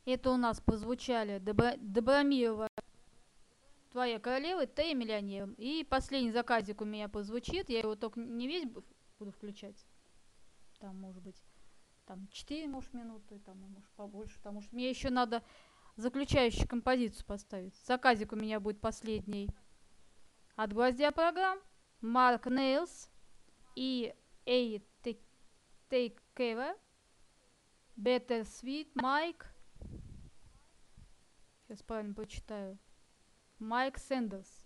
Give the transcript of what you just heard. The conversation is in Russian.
Это у нас прозвучали Добромирова, Твоя королева, ты миллионер. И последний заказик у меня прозвучит. Я его только не весь буду включать. Там, может быть, там 4, может, минуты, там, может, побольше. Потому что мне еще надо заключающую композицию поставить. Заказик у меня будет последний от гвоздя программ. Марк Нейлс и Эй Take Care. Better Sweet Майк. Сейчас правильно прочитаю. Майк Сэндерс.